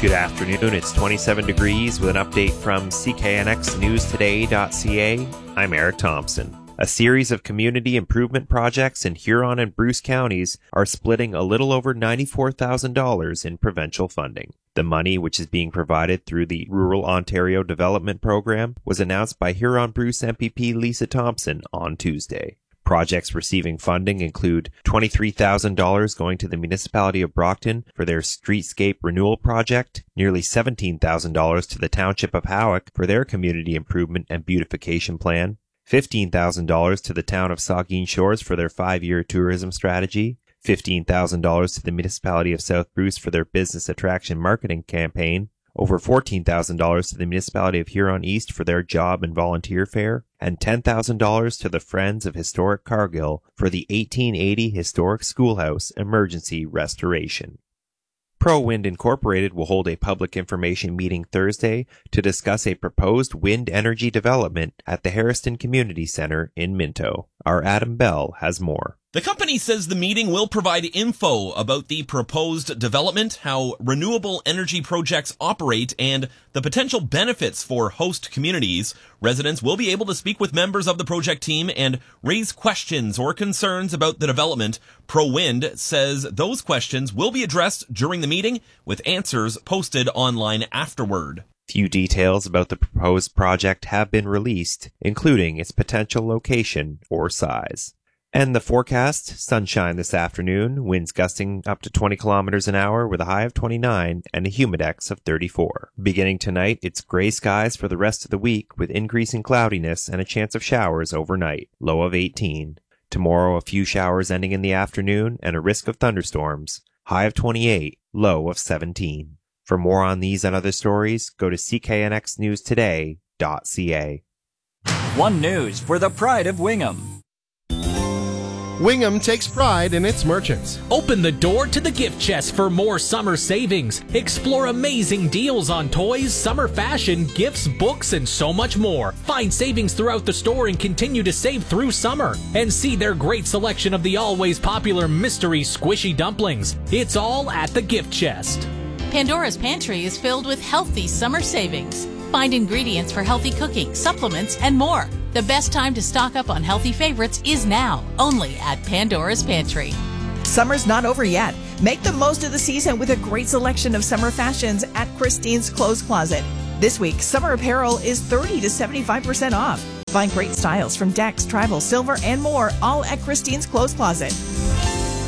Good afternoon. It's 27 degrees with an update from CKNXNewsToday.ca. I'm Eric Thompson. A series of community improvement projects in Huron and Bruce counties are splitting a little over $94,000 in provincial funding. The money, which is being provided through the Rural Ontario Development Program, was announced by Huron-Bruce MPP Lisa Thompson on Tuesday. Projects receiving funding include $23,000 going to the municipality of Brockton for their streetscape renewal project, nearly $17,000 to the township of Howick for their community improvement and beautification plan, $15,000 to the town of Saugeen Shores for their 5-year tourism strategy, $15,000 to the municipality of South Bruce for their business attraction marketing campaign, over $14,000 to the municipality of Huron East for their job and volunteer fair, and $10,000 to the Friends of Historic Cargill for the 1880 Historic Schoolhouse emergency restoration. ProWind Incorporated will hold a public information meeting Thursday to discuss a proposed wind energy development at the Harriston Community Center in Minto. Our Adam Bell has more. The company says the meeting will provide info about the proposed development, how renewable energy projects operate, and the potential benefits for host communities. Residents will be able to speak with members of the project team and raise questions or concerns about the development. ProWind says those questions will be addressed during the meeting, with answers posted online afterward. Few details about the proposed project have been released, including its potential location or size. And the forecast, sunshine this afternoon, winds gusting up to 20 kilometers an hour with a high of 29 and a humidex of 34. Beginning tonight, it's gray skies for the rest of the week with increasing cloudiness and a chance of showers overnight, low of 18. Tomorrow, a few showers ending in the afternoon and a risk of thunderstorms, high of 28, low of 17. For more on these and other stories, go to CKNXNewsToday.ca. One News for the pride of Wingham. Wingham takes pride in its merchants. Open the door to the gift chest for more summer savings. Explore amazing deals on toys, summer fashion, gifts, books, and so much more. Find savings throughout the store and continue to save through summer. And see their great selection of the always popular mystery squishy dumplings. It's all at the gift chest. Pandora's Pantry is filled with healthy summer savings. Find ingredients for healthy cooking, supplements, and more. The best time to stock up on healthy favorites is now, only at Pandora's Pantry. Summer's not over yet. Make the most of the season with a great selection of summer fashions at Christine's Clothes Closet. This week, summer apparel is 30 to 75% off. Find great styles from Dex, Tribal, Silver, and more, all at Christine's Clothes Closet.